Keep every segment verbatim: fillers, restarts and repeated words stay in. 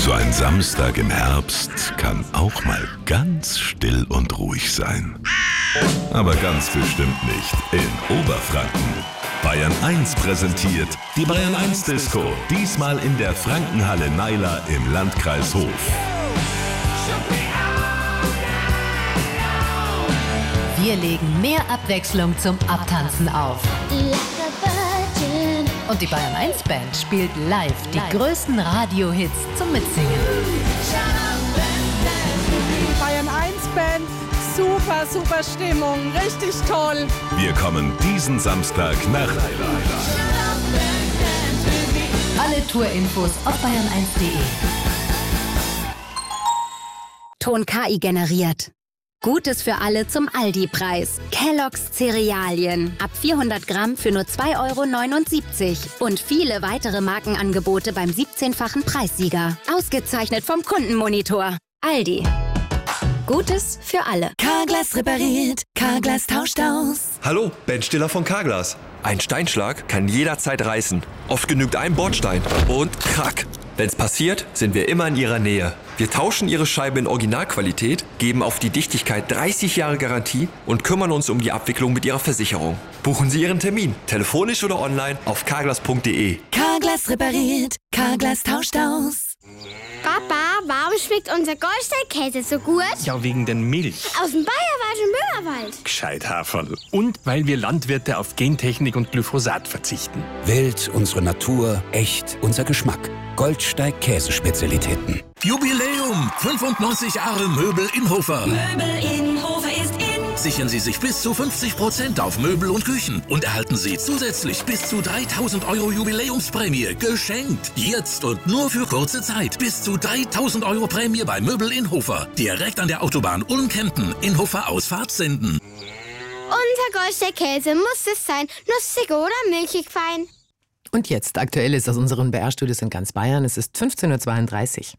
So ein Samstag im Herbst kann auch mal ganz still und ruhig sein. Aber ganz bestimmt nicht in Oberfranken. Bayern eins präsentiert die Bayern eins Disco. Diesmal in der Frankenhalle Naila im Landkreis Hof. Wir legen mehr Abwechslung zum Abtanzen auf. Und die Bayern eins Band spielt live die größten Radiohits zum Mitsingen. Bayern eins Band, super, super Stimmung, richtig toll. Wir kommen diesen Samstag nach Naila. Alle Tourinfos auf bayern eins punkt de. Ton K I generiert. Gutes für alle zum Aldi-Preis. Kellogg's Cerealien. Ab vierhundert Gramm für nur zwei Euro neunundsiebzig. Und viele weitere Markenangebote beim siebzehnfachen Preissieger. Ausgezeichnet vom Kundenmonitor. Aldi. Gutes für alle. Carglass repariert. Carglass tauscht aus. Hallo, Ben Stiller von Carglass. Ein Steinschlag kann jederzeit reißen. Oft genügt ein Bordstein. Und krack. Wenn's passiert, sind wir immer in Ihrer Nähe. Wir tauschen Ihre Scheibe in Originalqualität, geben auf die Dichtigkeit dreißig Jahre Garantie und kümmern uns um die Abwicklung mit Ihrer Versicherung. Buchen Sie Ihren Termin, telefonisch oder online auf carglass punkt de. Carglass repariert. Carglass tauscht aus. Papa, warum schmeckt unser Goldstein-Käse so gut? Ja, wegen den Milch. Aus dem Bayerischen Böhmerwald. Gescheit, Haferl. Und weil wir Landwirte auf Gentechnik und Glyphosat verzichten. Wild, unsere Natur, echt, unser Geschmack. Goldsteig Käsespezialitäten. Jubiläum! fünfundneunzig Jahre Möbel Inhofer. Möbel Inhofer ist in. Sichern Sie sich bis zu fünfzig Prozent auf Möbel und Küchen und erhalten Sie zusätzlich bis zu dreitausend Euro Jubiläumsprämie geschenkt. Jetzt und nur für kurze Zeit. Bis zu dreitausend Euro Prämie bei Möbel Inhofer. Direkt an der Autobahn Ulm-Kempten. Inhofer Ausfahrt senden. Unser Goldstein-Käse muss es sein. Nussig oder milchig fein. Und jetzt Aktuelles aus unseren B R-Studios in ganz Bayern. Es ist fünfzehn Uhr zweiunddreißig.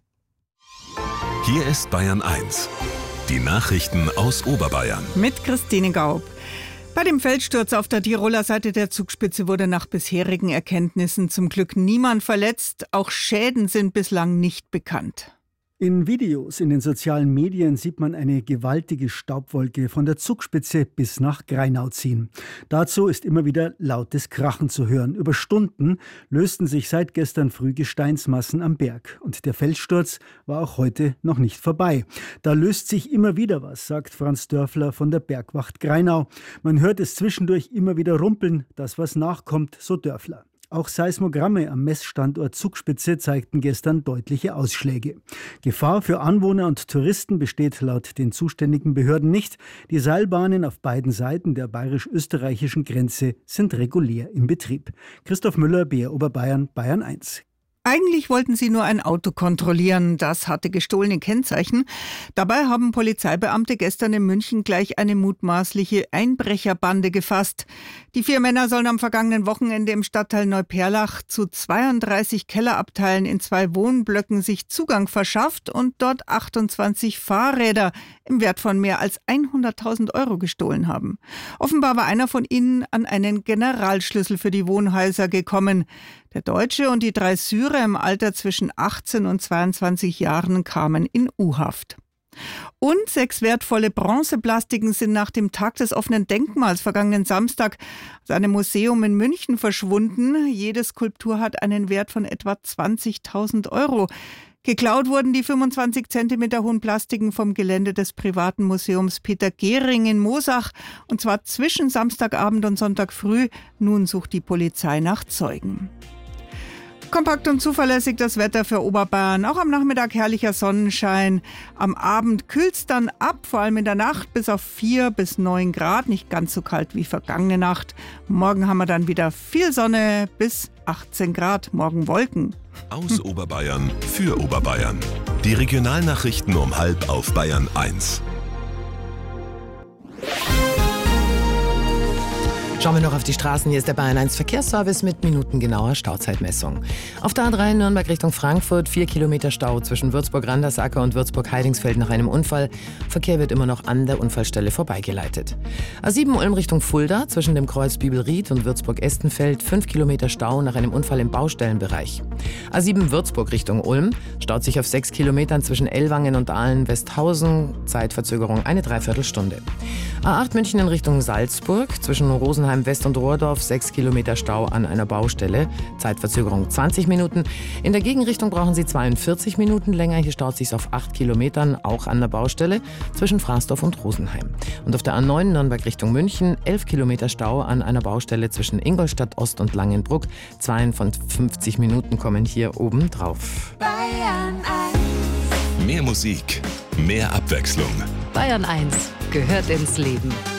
Hier ist Bayern eins. Die Nachrichten aus Oberbayern. Mit Christine Gaub. Bei dem Felssturz auf der Tiroler Seite der Zugspitze wurde nach bisherigen Erkenntnissen zum Glück niemand verletzt. Auch Schäden sind bislang nicht bekannt. In Videos in den sozialen Medien sieht man eine gewaltige Staubwolke von der Zugspitze bis nach Greinau ziehen. Dazu ist immer wieder lautes Krachen zu hören. Über Stunden lösten sich seit gestern früh Gesteinsmassen am Berg. Und der Felssturz war auch heute noch nicht vorbei. Da löst sich immer wieder was, sagt Franz Dörfler von der Bergwacht Greinau. Man hört es zwischendurch immer wieder rumpeln, dass was nachkommt, so Dörfler. Auch Seismogramme am Messstandort Zugspitze zeigten gestern deutliche Ausschläge. Gefahr für Anwohner und Touristen besteht laut den zuständigen Behörden nicht. Die Seilbahnen auf beiden Seiten der bayerisch-österreichischen Grenze sind regulär im Betrieb. Christoph Müller, B R Oberbayern, Bayern eins. Eigentlich wollten sie nur ein Auto kontrollieren, das hatte gestohlene Kennzeichen. Dabei haben Polizeibeamte gestern in München gleich eine mutmaßliche Einbrecherbande gefasst. Die vier Männer sollen am vergangenen Wochenende im Stadtteil Neuperlach zu zweiunddreißig Kellerabteilen in zwei Wohnblöcken sich Zugang verschafft und dort achtundzwanzig Fahrräder im Wert von mehr als hunderttausend Euro gestohlen haben. Offenbar war einer von ihnen an einen Generalschlüssel für die Wohnhäuser gekommen. Der Deutsche und die drei Syrer im Alter zwischen achtzehn und zweiundzwanzig Jahren kamen in U-Haft. Und sechs wertvolle Bronzeplastiken sind nach dem Tag des offenen Denkmals vergangenen Samstag aus einem Museum in München verschwunden. Jede Skulptur hat einen Wert von etwa zwanzigtausend Euro. Geklaut wurden die fünfundzwanzig Zentimeter hohen Plastiken vom Gelände des privaten Museums Peter Gehring in Moosach, und zwar zwischen Samstagabend und Sonntag früh. Nun sucht die Polizei nach Zeugen. Kompakt und zuverlässig das Wetter für Oberbayern. Auch am Nachmittag herrlicher Sonnenschein. Am Abend kühlt es dann ab, vor allem in der Nacht bis auf vier bis neun Grad. Nicht ganz so kalt wie vergangene Nacht. Morgen haben wir dann wieder viel Sonne bis achtzehn Grad. Morgen Wolken. Aus Oberbayern für Oberbayern. Die Regionalnachrichten um halb auf Bayern eins. Schauen wir noch auf die Straßen. Hier ist der Bayern eins Verkehrsservice mit minutengenauer Stauzeitmessung. Auf der A drei Nürnberg Richtung Frankfurt, vier Kilometer Stau zwischen Würzburg-Randersacker und Würzburg-Heidingsfeld nach einem Unfall. Verkehr wird immer noch an der Unfallstelle vorbeigeleitet. A sieben Ulm Richtung Fulda, zwischen dem Kreuz Bibelried und Würzburg-Estenfeld, fünf Kilometer Stau nach einem Unfall im Baustellenbereich. A sieben Würzburg Richtung Ulm, staut sich auf sechs Kilometern zwischen Ellwangen und Ahlen-Westhausen, Zeitverzögerung eine Dreiviertelstunde. A acht München in Richtung Salzburg, zwischen Rosenheim West und Rohrdorf, sechs Kilometer Stau an einer Baustelle, Zeitverzögerung zwanzig Minuten. In der Gegenrichtung brauchen Sie zweiundvierzig Minuten länger, hier staut sich auf acht Kilometern, auch an der Baustelle, zwischen Fraßdorf und Rosenheim. Und auf der A neun Nürnberg Richtung München, elf Kilometer Stau an einer Baustelle zwischen Ingolstadt Ost und Langenbruck, zweiundfünfzig Minuten kommen hier oben drauf. Bayern eins. Mehr Musik, mehr Abwechslung. Bayern eins gehört ins Leben.